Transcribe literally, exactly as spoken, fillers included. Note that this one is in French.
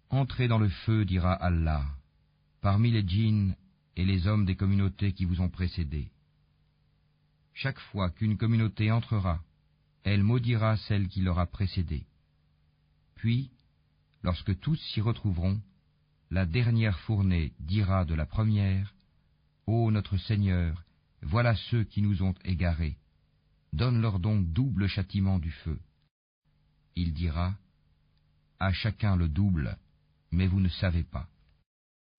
Entrez dans le feu, dira Allah, parmi les djinns et les hommes des communautés qui vous ont précédés. Chaque fois qu'une communauté entrera, elle maudira celle qui l'aura précédée. Puis, lorsque tous s'y retrouveront, la dernière fournée dira de la première, « Ô notre Seigneur, voilà ceux qui nous ont égarés. Donne-leur donc double châtiment du feu. » Il dira, « À chacun le double, mais vous ne savez pas. »